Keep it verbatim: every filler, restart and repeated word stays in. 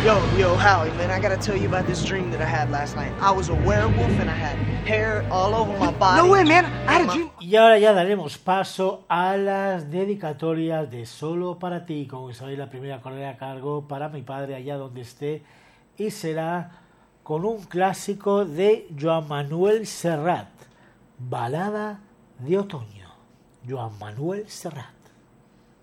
Yo, yo, Howie, man, I gotta tell you about this dream that I had last night. I was a werewolf and I had hair all over my body. No way, man. I had a dream. Y ahora ya daremos paso a las dedicatorias de Solo para ti. Como sabéis, la primera correrá a cargo para mi padre allá donde esté y será con un clásico de Joan Manuel Serrat, Balada de Otoño. Joan Manuel Serrat.